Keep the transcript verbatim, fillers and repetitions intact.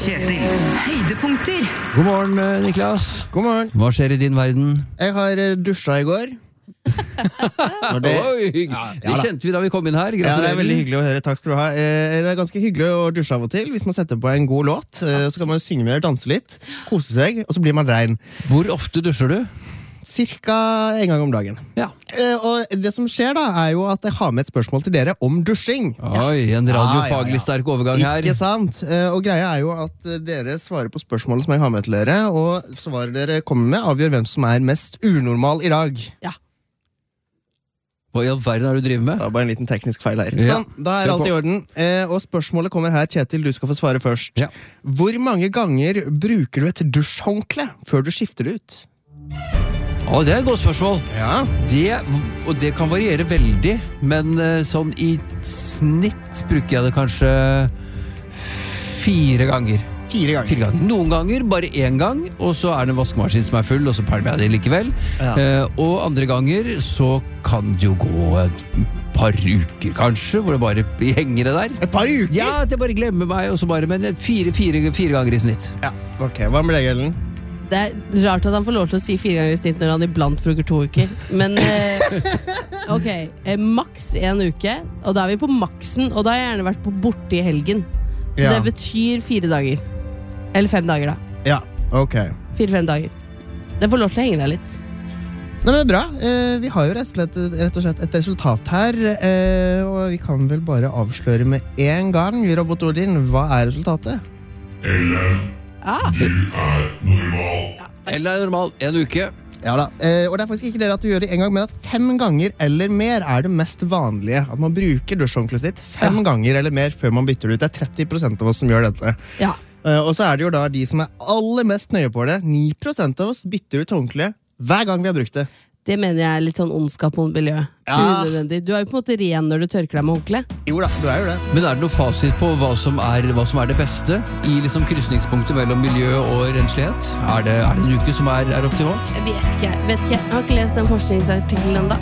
Kjetil. Høydepunkter. God morgen, Niklas. God morgen. Hva skjer i din verden? Jeg har dusja i går. det, Oi, ja, det kjente vi da vi kom inn her. ja, det Gratulerer. er veldig hyggelig å høre. Takk skal du ha. Eh, Det er ganske hyggelig å dusje av og til. Hvis man setter på en god låt, eh, så kan man synge med, danse litt, kose seg, og så blir man rein. Hvor ofte dusjer du? Cirka en gang om dagen. Ja. Eh, Og det som skjer da, er jo at jeg har med et spørsmål til dere om dusjing. Oi, en radiofaglig Ja, ja, ja. sterk overgang her. Ikke sant? Eh, Og greia er jo at eh, dere svarer på spørsmålet som jeg har med til dere, og svaret dere kommer med avgjør hvem som er mest unormal i dag. Hva i all verden er det du driver med? Det var bare en liten teknisk feil her. Ja. Sånn, da er Kjør alt på. i orden. Eh, og spørsmålet kommer her, Kjetil, du skal få svare først. Ja. Hvor mange ganger bruker du et dusjhåndkle før du skifter det ut? Å, det er et godt spørsmål. Ja. Det, og det kan variere veldig, men eh, sånn i snitt bruker jeg det kanskje fire ganger. Fire ganger. Fire ganger. Noen ganger bare én gang, og så er det en vaskemaskin som er full, og så pælmer jeg det likevel. Ja. Eh, og andre ganger så kan det jo gå et par uker, kanskje, hvor det bare blir hengende der. Et par uker? Ja, at jeg bare glemmer meg, og så bare, men fire, fire, fire ganger i snitt. Ja. Ok, hva med deg, Ellen? Det er rart at han får lov til å si fire ganger i snitt når han iblant bruker to uker. Men eh, ok, eh, maks en uke, og da er vi på maksen, og da har jeg gjerne vært på borte i helgen. Så Ja. det betyr fire dager. Eller fem dager, da. Ja, ok. Fire-fem dager. Det får lov til å henge deg litt. Nei, men bra. Eh, vi har jo rett og slett, rett og slett et resultat her, eh, og vi kan vel bare avsløre med en gang, Robot Odin, hva er resultatet? Ah, Eller er normal, en uke. Ja da, eh, og det er faktisk ikke det at du gjør det en gang, men at fem ganger eller mer er det mest vanlige. At man bruker dusjhåndkleet sitt fem ganger eller mer før man bytter det ut. Det er tretti prosent av oss som gjør dette. ja. Eh, og så er det jo da de som er aller mest nøye på det. ni prosent av oss bytter ut håndkle hver gang vi har brukt det. Det mener jeg er litt sånn ondskap mot miljøet. Ja. Unødvendig. Du er jo på en måte ren når du tørker deg med håndkle. Jo da, du er jo det. Men er det noe fasit på hva som er, hva som er det beste i liksom krysningspunktet mellom miljø og renslighet? Er det, er det en uke som er, er optimalt? Jeg vet ikke, vet ikke. Jeg har ikke lest den forskningsartikkelen enda.